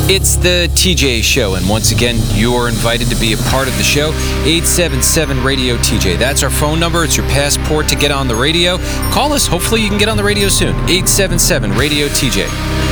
It's the TJ Show, and once again, you are invited to be a part of the show. 877-RADIO-TJ. That's our phone number. It's your passport to get on the radio. Call us. Hopefully you can get on the radio soon. 877-RADIO-TJ.